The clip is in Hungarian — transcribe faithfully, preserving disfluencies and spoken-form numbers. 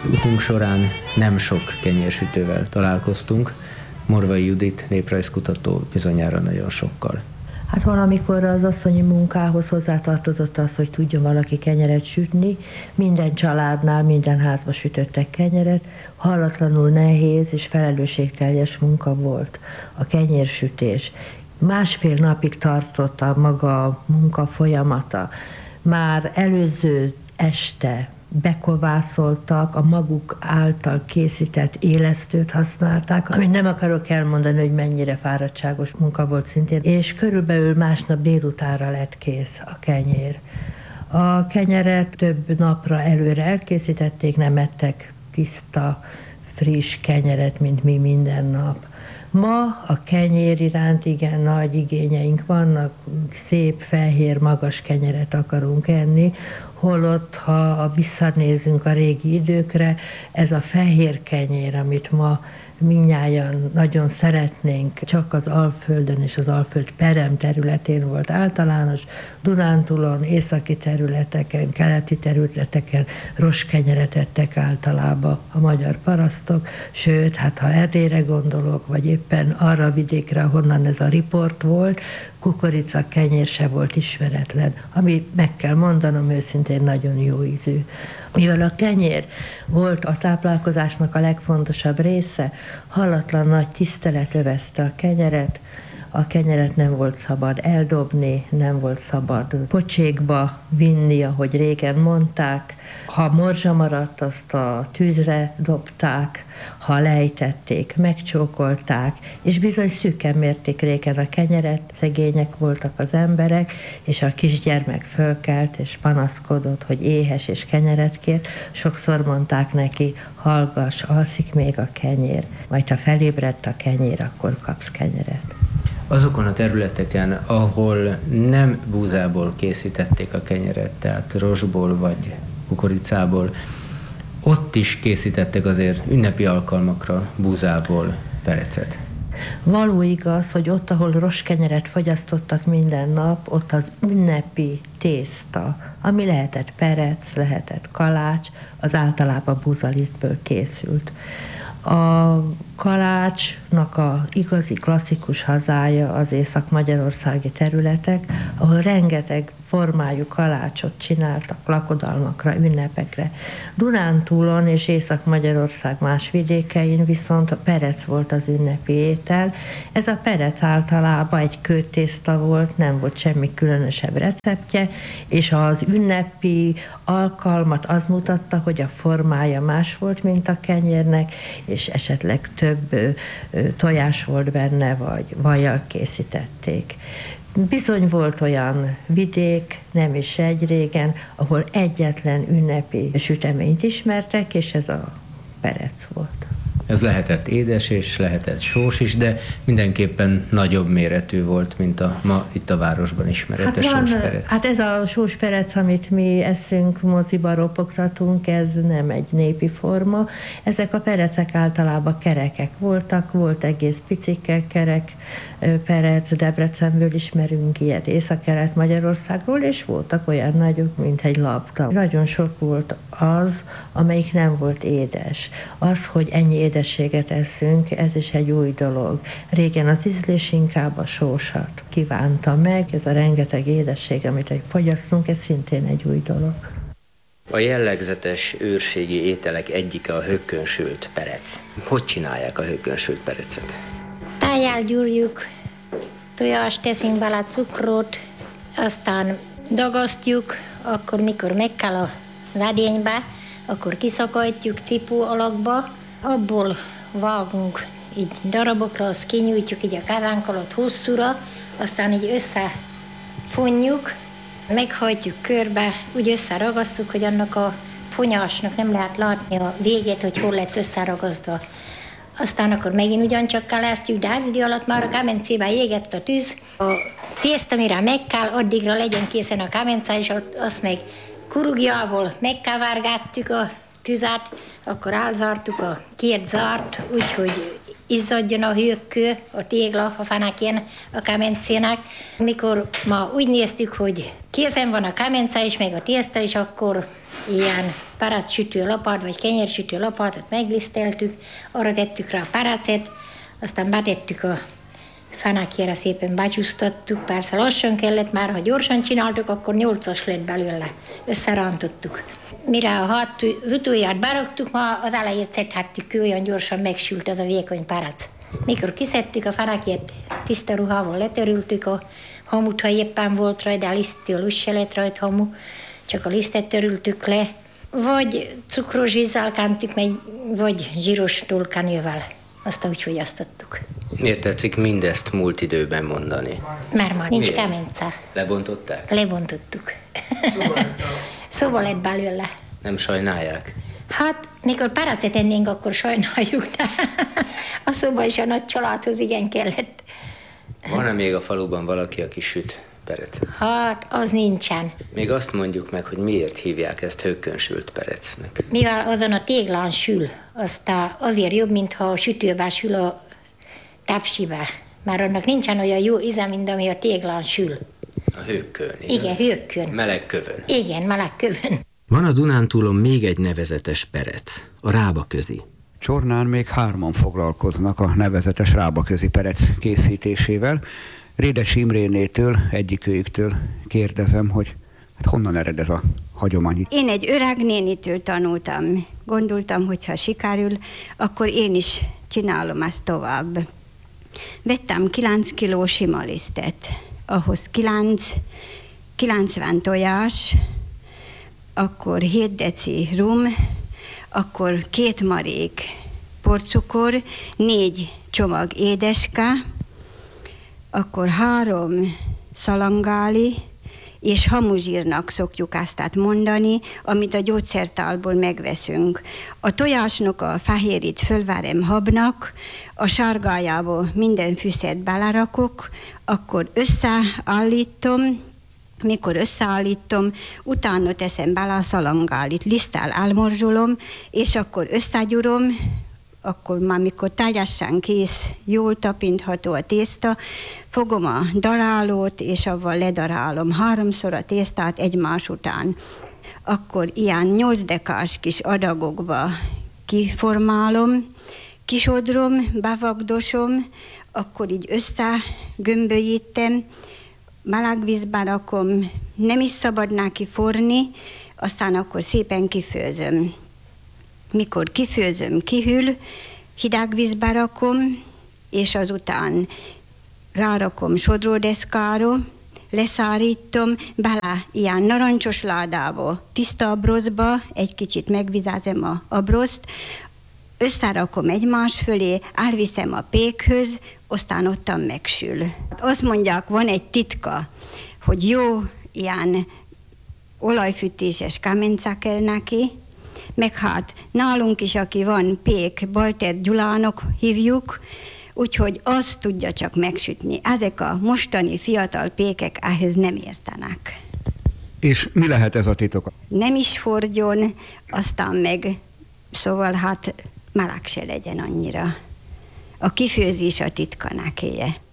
Utunk során nem sok kenyérsütővel találkoztunk. Morvai Judit néprajzkutató bizonyára nagyon sokkal. Hát valamikor az asszonyi munkához hozzátartozott az, hogy tudjon valaki kenyeret sütni. Minden családnál, minden házba sütöttek kenyeret. Hallatlanul nehéz és felelősségteljes munka volt a kenyérsütés. Másfél napig tartott a maga munka folyamata. Már előző este bekovászoltak, a maguk által készített élesztőt használták, amit nem akarok elmondani, hogy mennyire fáradtságos munka volt szintén, és körülbelül másnap délutánra lett kész a kenyér. A kenyeret több napra előre elkészítették, nem ettek tiszta, friss kenyeret, mint mi minden nap. Ma a kenyér iránt igen nagy igényeink vannak, szép, fehér, magas kenyeret akarunk enni, holott, ha visszanézünk a régi időkre, ez a fehér kenyér, amit ma mindnyájan nagyon szeretnénk, csak az Alföldön és az Alföld perem területén volt általános, Dunántúlon, északi területeken, keleti területeken rostkenyeret ettek általában a magyar parasztok, sőt, hát ha Erdélyre gondolok, vagy éppen arra a vidékre, honnan ez a riport volt, kukorica kenyér se volt ismeretlen, ami meg kell mondanom őszintén nagyon jó ízű. Mivel a kenyér volt a táplálkozásnak a legfontosabb része, hallatlan nagy tisztelet övezte a kenyeret, a kenyeret nem volt szabad eldobni, nem volt szabad pocsékba vinni, ahogy régen mondták. Ha morzsa maradt, azt a tűzre dobták, ha lejtették, megcsókolták, és bizony szűken mérték régen a kenyeret, szegények voltak az emberek, és a kisgyermek fölkelt és panaszkodott, hogy éhes és kenyeret kér. Sokszor mondták neki, hallgass, alszik még a kenyér, majd ha felébredt a kenyér, akkor kapsz kenyeret. Azokon a területeken, ahol nem búzából készítették a kenyeret, tehát rozsból vagy kukoricából, ott is készítettek azért ünnepi alkalmakra búzából perecet. Való igaz, hogy ott, ahol rostkenyeret fogyasztottak minden nap, ott az ünnepi tészta, ami lehetett perec, lehetett kalács, az általában búzalisztből készült. A kalácsnak a igazi klasszikus hazája az észak-magyarországi területek, ahol rengeteg formájú kalácsot csináltak lakodalmakra, ünnepekre. Dunántúlon és Észak-Magyarország más vidékein viszont a perec volt az ünnepi étel. Ez a perec általában egy kőtészta volt, nem volt semmi különösebb receptje, és az ünnepi alkalmat az mutatta, hogy a formája más volt, mint a kenyérnek, és esetleg több ö, ö, tojás volt benne, vagy vajjal készítették. Bizony volt olyan vidék, nem is egy régen, ahol egyetlen ünnepi süteményt ismertek, és ez a perec volt. Ez lehetett édes és lehetett sós is, de mindenképpen nagyobb méretű volt, mint a ma itt a városban ismeretes hát sós perec. Hát ez a sós perec, amit mi eszünk, moziba ropogtatunk, ez nem egy népi forma. Ezek a perecek általában kerekek voltak, volt egész picike kerek perec, Debrecenből ismerünk ilyet, Észak-Kelet-Magyarországról, és voltak olyan nagyok, mint egy labda. Nagyon sok volt az, amelyik nem volt édes. Az, hogy ennyi édességet eszünk, ez is egy új dolog. Régen az ízlés inkább a sósat kívánta meg, ez a rengeteg édesség, amit fogyasztunk, ez szintén egy új dolog. A jellegzetes őrségi ételek egyike a hökkönsült perec. Hogy csinálják a hökkönsült perecet? Tájjal gyúrjuk, tojást teszünk bele, cukrot, aztán dagasztjuk, akkor mikor megkel az edénybe, akkor kiszakajtjuk cipó alakba, abból vágunk így darabokra, azt kinyújtjuk így a kávánk alatt hosszúra, aztán így összefonjuk, meghajtjuk körbe, úgy összeragasztjuk, hogy annak a fonyásnak nem lehet látni a végét, hogy hol lett összeragasztva. Aztán akkor megint ugyancsak kelesztjük, de hát idő alatt már a kemencében égett a tűz. A tészta, mire meg kell, addigra legyen készen a kemence, és azt meg kurugjával megkavárgáltuk a tüzet, akkor elzártuk a két zárt, úgyhogy izzadjon a hőkkő, a tégla, a fanákján, a kemencének. Mikor ma úgy néztük, hogy készen van a kemence is, meg a tészta is, akkor ilyen parácsütő lapát, vagy kenyersütő lapátot megliszteltük, arra tettük rá a parácet, aztán betettük a fanákjára, szépen becsúsztattuk, persze lassan kellett, már ha gyorsan csináltuk, akkor nyolcas lett belőle, összerántottuk. Mire a hat, az utóját beraktuk, ma az elejét szedhettük, olyan gyorsan megsült az a vékony parác. Mikor kiszedtük a fanákját, tiszta ruhával letörültük a hamut, ha éppen volt rajta, a liszttől úgy se lett rajta hamu, csak a lisztet törültük le, vagy cukros vízzel kántuk meg, vagy zsíros dolkányővel. Azt úgy fogyasztottuk. Miért tetszik mindezt múlt időben mondani? Mert már nincs kemence. Lebontották? Lebontottuk. Szóval lett belőle. Nem sajnálják? Hát, mikor parácet ennénk, akkor sajnáljuk, de a szoba is a nagy családhoz igen kellett. Van-e még a faluban valaki, aki süt perecet? Hát, az nincsen. Még azt mondjuk meg, hogy miért hívják ezt hökkönsült perecnek. Mivel azon a téglán sül, aztán azért jobb, mintha a sütőben sül a tápsibe. Már annak nincsen olyan jó íze, mint ami a téglán sül. A hőkkön, igaz? Igen, hőkkön. Meleg kövön. Igen, meleg kövön. Van a Dunántúlon még egy nevezetes perec, a rábaközi. Csornán még hárman foglalkoznak a nevezetes rábaközi perec készítésével. Rédes Imrénétől, egyikőjüktől kérdezem, hogy hát honnan ered ez a hagyomány? Én egy öreg nénitől tanultam. Gondoltam, hogy ha sikerül, akkor én is csinálom ezt tovább. Vettem kilenc kiló sima lisztet, ahhoz kilenc, kilencven tojás, akkor hét deci rum, akkor két marék porcukor, négy csomag édeske, akkor három szalangáli, és hamuzsírnak szokjuk ezt mondani, amit a gyógyszertálból megveszünk. A tojásnak a fehérét fölverem habnak, a sárgájába minden fűszert belerakok, akkor összeállítom, mikor összeállítom, utána teszem bele a szalangálit, liszttel elmorzsolom, és akkor összegyúrom, akkor már mikor teljesen kész, jól tapintható a tészta, fogom a darálót, és avval ledarálom háromszor a tésztát egymás után. Akkor ilyen nyolc dekás kis adagokba kiformálom, kisodrom, bevagdosom, akkor így összegömbölyítem, meleg vízben rakom, nem is szabad neki forni, aztán akkor szépen kifőzöm. Mikor kifőzöm, kihűl, hideg vízbe rakom, és azután rárakom sodródeszkára, leszárítom, bele ilyen narancsos ládába, tiszta abroszba, egy kicsit megvizázom a abroszt, összerakom egymás fölé, elviszem a pékhöz, aztán ottan megsül. Azt mondják, van egy titka, hogy jó ilyen olajfűtéses kemence kell neki, meg hát nálunk is, aki van pék, Balter Gyulának hívjuk, úgyhogy azt tudja csak megsütni. Ezek a mostani fiatal pékek ehhez nem értenek. És mi lehet ez a titok? Nem is fordjon, aztán meg, szóval hát meleg se legyen annyira. A kifőzés a titka nekéje.